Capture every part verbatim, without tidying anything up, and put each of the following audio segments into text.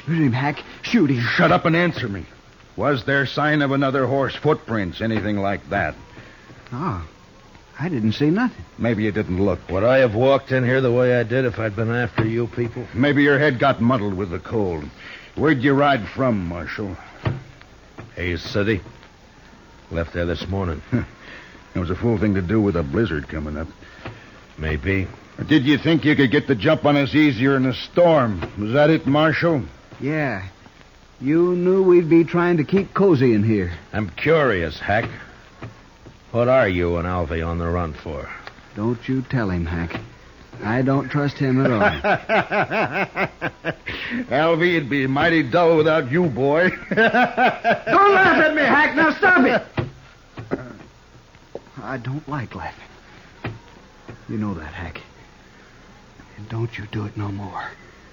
Shoot him, Hack. Shoot him. Shut up and answer me. Was there sign of another horse, footprints, anything like that? Oh, I didn't see nothing. Maybe you didn't look. Would I have walked in here the way I did if I'd been after you people? Maybe your head got muddled with the cold. Where'd you ride from, Marshal? Hayes City. Left there this morning. It was a fool thing to do with a blizzard coming up. Maybe. Or did you think you could get the jump on us easier in a storm? Was that it, Marshal? Yeah. You knew we'd be trying to keep cozy in here. I'm curious, Hack. What are you and Alvy on the run for? Don't you tell him, Hack. I don't trust him at all. Alvy, it'd be mighty dull without you, boy. Don't laugh at me, Hack. Now stop it. Uh, I don't like laughing. You know that, Hack. And don't you do it no more.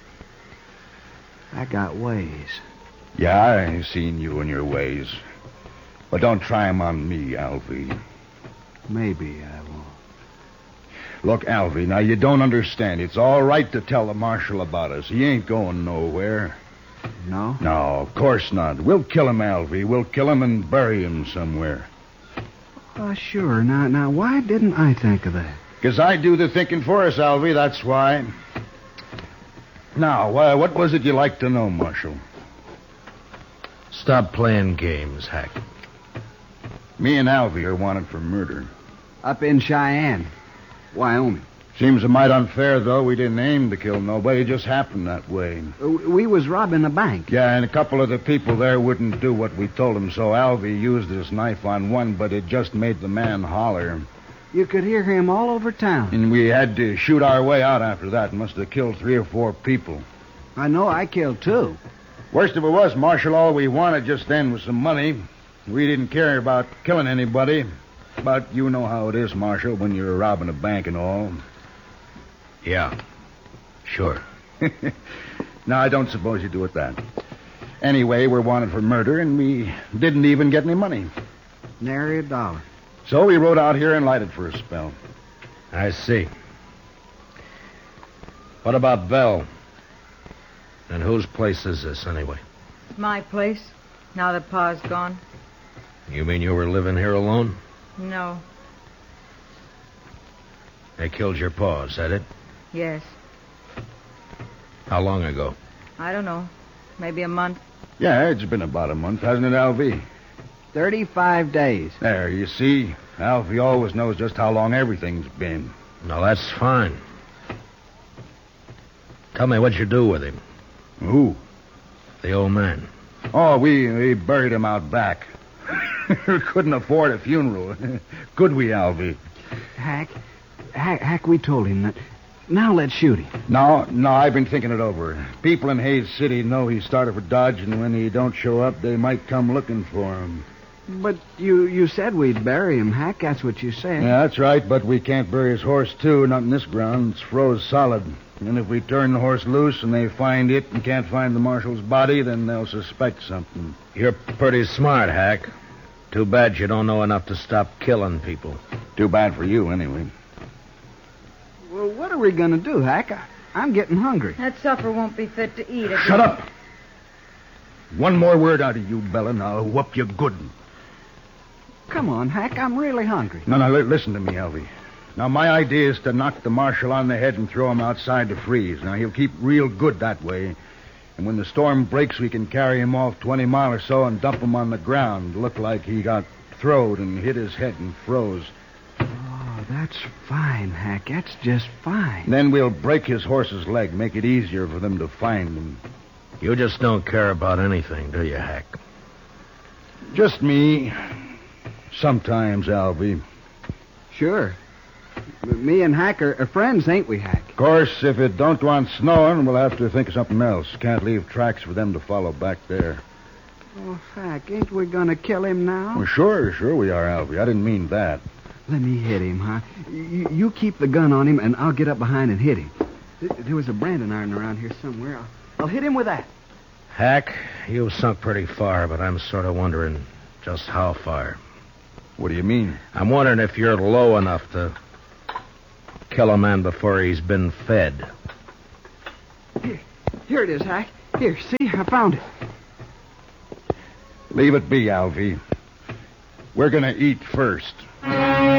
I got ways. Yeah, I seen you and your ways. But don't try 'em on me, Alvy. Maybe I won't. Look, Alvy, now you don't understand. It's all right to tell the Marshal about us. He ain't going nowhere. No? No, of course not. We'll kill him, Alvy. We'll kill him and bury him somewhere. Oh, sure. Now, now, why didn't I think of that? Because I do the thinking for us, Alvy, that's why. Now, uh, what was it you liked to know, Marshal? Stop playing games, Hack. Me and Alvy are wanted for murder. Up in Cheyenne, Wyoming. Seems a mite unfair, though. We didn't aim to kill nobody. It just happened that way. We was robbing a bank. Yeah, and a couple of the people there wouldn't do what we told them, so Alvy used his knife on one, but it just made the man holler. You could hear him all over town. And we had to shoot our way out after that. Must have killed three or four people. I know I killed two. Worst of it was, Marshal, all we wanted just then was some money. We didn't care about killing anybody. But you know how it is, Marshal, when you're robbing a bank and all. Yeah, sure. No, I don't suppose you do it that. Anyway, we're wanted for murder, and we didn't even get any money. Nary a dollar. So we rode out here and lighted for a spell. I see. What about Belle? And whose place is this, anyway? It's my place, now that Pa's gone. You mean you were living here alone? No. They killed your pa, is that it? Yes. How long ago? I don't know. Maybe a month. Yeah, it's been about a month, hasn't it, Alvy? Thirty-five days. There, you see? Alvy always knows just how long everything's been. No, that's fine. Tell me what you do with him. Who? The old man. Oh, we, we buried him out back. Couldn't afford a funeral. Could we, Alvy? Hack, Hack, Hack, we told him that. Now let's shoot him. No, no, I've been thinking it over. People in Hayes City know he started for Dodge, and when he don't show up, they might come looking for him. But you, you said we'd bury him, Hack. That's what you said. Yeah, that's right, but we can't bury his horse, too. Not in this ground. It's froze solid. And if we turn the horse loose and they find it and can't find the marshal's body, then they'll suspect something. You're pretty smart, Hack. Too bad you don't know enough to stop killing people. Too bad for you, anyway. Well, what are we going to do, Hack? I, I'm getting hungry. That supper won't be fit to eat. Shut up! One more word out of you, Bella, and I'll whoop you good. Come on, Hack. I'm really hungry. No, no, li- listen to me, Alvy. Now, my idea is to knock the marshal on the head and throw him outside to freeze. Now, he'll keep real good that way. And when the storm breaks, we can carry him off twenty mile or so and dump him on the ground. Look like he got throwed and hit his head and froze. Oh, that's fine, Hack. That's just fine. Then we'll break his horse's leg, make it easier for them to find him. You just don't care about anything, do you, Hack? Just me. Sometimes, Alvy. Sure. Me and Hack are, are friends, ain't we, Hack? Of course, if it don't want snowing, we'll have to think of something else. Can't leave tracks for them to follow back there. Oh, Hack, ain't we going to kill him now? Well, sure, sure we are, Alvy. I didn't mean that. Let me hit him, huh? You, you keep the gun on him, and I'll get up behind and hit him. There was a branding iron around here somewhere. I'll, I'll hit him with that. Hack, you've sunk pretty far, but I'm sort of wondering just how far. What do you mean? I'm wondering if you're low enough to kill a man before he's been fed. Here, here it is, Hack. Here, see? I found it. Leave it be, Alvy. We're going to eat first.